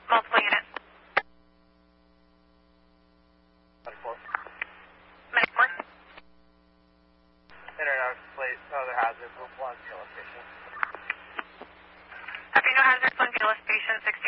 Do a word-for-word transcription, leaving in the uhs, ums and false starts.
Multiple units. Medic four. Internet plate, other hazard, one fuel station. Copy, no hazard, one fuel station, six